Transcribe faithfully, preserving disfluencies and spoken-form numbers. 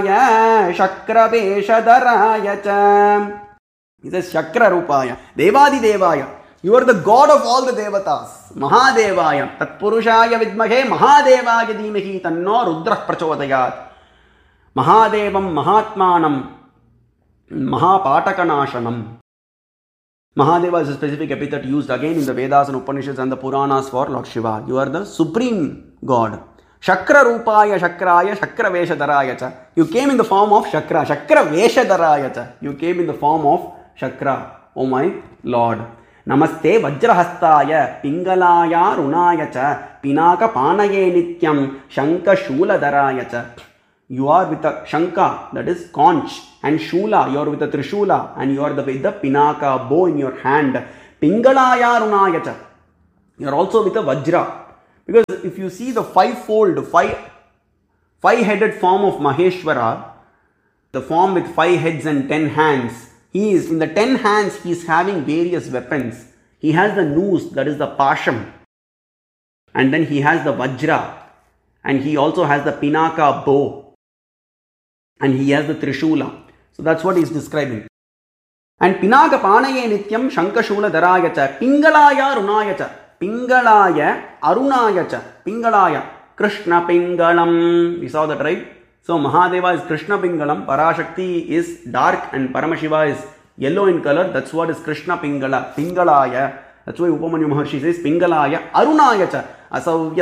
Shakraveshadharaya cha. He says Shakra Rupaya. Devadi Devaya. You are the God of all the Devatas. Mahadevaya. Tatpurushaya vidmahe Mahadevaya dhimahi tanno Rudrah prachodayat. Mahadevam Mahatmanam Mahapatakanashanam. Mahadeva is a specific epithet used again in the Vedas and Upanishads and the Puranas for Lord Shiva. You are the supreme God. Shakra Rupaya Shakraya Shakra Veshadharaya cha. You came in the form of Shakra. Shakra Veshadharaya cha. You came in the form of Shakra. Oh my Lord. Namaste Vajrahastaya Pingalaya Runaya cha. Pinaka Panaye Nityam Shanka Shuladharaya cha. You are with a Shanka, that is conch, and Shula, you are with a Trishula, and you are the, with the Pinaka, bow in your hand. Pingalaya Runaya cha. You are also with a Vajra. Because if you see the five-fold, five, five-headed form of Maheshwara, the form with five heads and ten hands, he is, in the ten hands, he is having various weapons. He has the noose, that is the Pasham. And then he has the Vajra. And he also has the Pinaka bow. And he has the Trishula. So that's what he is describing. And Pinaka Panaye Nityam Shankashula Dharaya cha. Pingalaya Runaya cha. Pingalaya Arunaya cha. Pingalaya. Krishna Pingalam. We saw that, right? So Mahadeva is Krishna Pingalam. Parashakti is dark and Paramashiva is yellow in color. That's what is Krishna Pingala. Pingalaya. That's why Upamanyu Maharshi says Pingalaya Arunaya cha. Asavya